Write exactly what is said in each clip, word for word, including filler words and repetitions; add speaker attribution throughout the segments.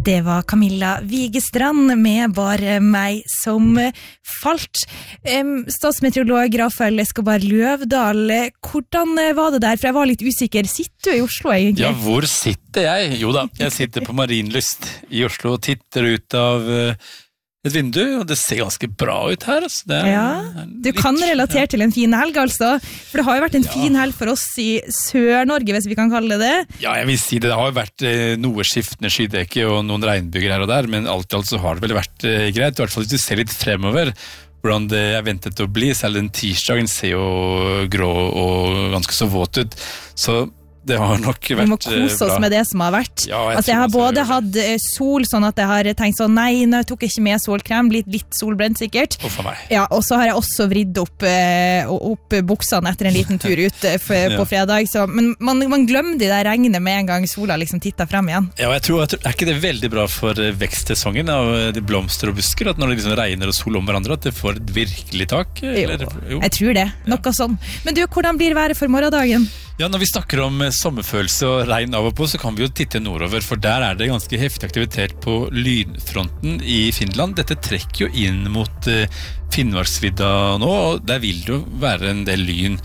Speaker 1: Det var Camilla Vigestrand med Bare meg som falt. Statsmeteorolog Rafael Escobar Løvdahl, hvordan var det der? For jeg var litt usikker. Sitter du i Oslo egentlig?
Speaker 2: Ja, hvor sitter jeg? Jo da, jeg sitter på Marienlyst i Oslo og titter ut av et vindu, og det ser ganske bra ut her. Altså. Det er,
Speaker 1: ja, du kan relatere ja. til en fin helg, altså. For det har jo vært en ja. fin helg for oss i Sør-Norge, hvis vi kan kalle det det.
Speaker 2: Ja, jeg vil si det. Det har jo vært eh, noe skiftende skydekke og noen regnbyger her og der, men alt i alt så har det vel vært eh, greit. I hvert fall hvis du ser litt fremover, hvordan det er ventet å bli. Selv den tirsdagen ser jo grå og ganske så våt ut. Så det har nok vært bra. Vi må
Speaker 1: kose oss med det som har vært.
Speaker 2: Ja, jeg,
Speaker 1: altså, jeg har både hatt sol, sånn at jeg har tenkt sånn, nei, nå tok jeg ikke med solkrem, blitt litt solbrent sikkert.
Speaker 2: Og for meg.
Speaker 1: Ja, og så har jeg også vridd opp, eh, opp buksene etter en liten tur ut eh, på ja. fredag. Så, men man, man glemmer de der regnene med en gang sola liksom tittet frem igjen.
Speaker 2: Ja, jeg tror, jeg tror, er ikke det veldig bra for vekstsesongen av de blomster og busker, at når det liksom regner og sol om hverandre, at det får et virkelig tak? Eller?
Speaker 1: Jo, jo, jeg tror det. Noe ja. sånn. Men du, hvordan blir været for morgendagen?
Speaker 2: Ja, når vi snakker om sommerfølelse og regn av og på, så kan vi jo titte nordover, for der er det ganske heftig aktivitet på lynfronten i Finland. Dette trekker jo inn mot uh, Finnmarksvidda nå, og der vil det jo være en del lyn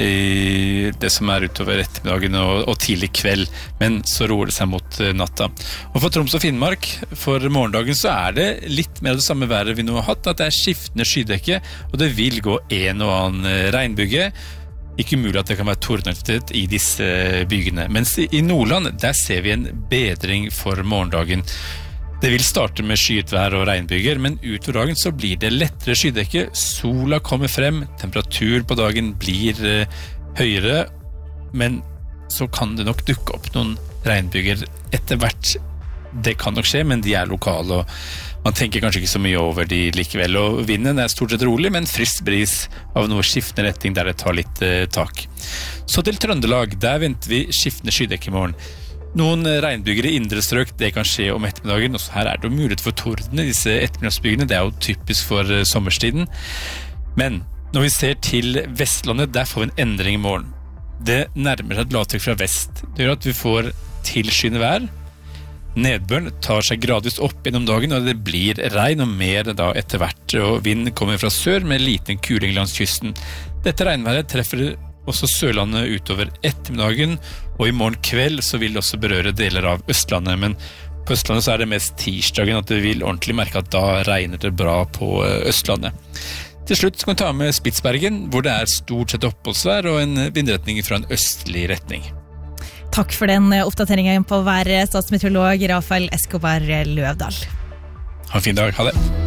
Speaker 2: i det som er utover ettermiddagen og, og tidlig kveld, men så roer det seg mot uh, natta. Og for Troms og Finnmark, for morgendagen, så er det litt mer av det samme været vi nå har hatt, at det er skiftende skydekke, og det vil gå en og annen uh, regnbygge. Ikke mulig at det kan være tordenaktivitet i disse bygene. Mens i Nordland, der ser vi en bedring for morgendagen. Det vil starte med skyet vær og regnbyger, men utover dagen så blir det lettere skydekke. Sola kommer frem, temperatur på dagen blir uh, høyere, men så kan det nok dukke opp noen regnbyger etter hvert. Det kan nok skje, men de er lokale, og man tenker kanskje ikke så mye over de likevel. Og vinden er stort sett rolig, men frisk bris av noe skiftende retning der det tar litt eh, tak. Så til Trøndelag, der venter vi skiftende skydekke i morgen. Noen regnbyger i indre strøk, det kan skje om ettermiddagen, og så her er det jo mulighet for torden i disse ettermiddagsbygene, det er jo typisk for eh, sommerstiden. Men når vi ser til Vestlandet, der får vi en endring i morgen. Det nærmer seg et lavtrykk fra vest. Det gjør at vi får tilskyende vær. Nedbøren tar seg gradvis opp gjennom dagen, og det blir regn og mer da etter hvert, og vinden kommer fra sør med liten kuling langs kysten. Dette regnværet treffer også Sørlandet utover ettermiddagen, og i morgen kveld så vil det også berøre deler av Østlandet, men på Østlandet så er det mest tirsdagen at det vil ordentlig merke at da regner det bra på Østlandet. Til slutt skal vi ta med Spitsbergen, hvor det er stort sett oppholdsvær og en vindretning fra en østlig retning.
Speaker 1: Takk for den oppdateringen på været, statsmeteorolog Rafael Escobar Løvdahl.
Speaker 2: Ha en fin dag, ha det.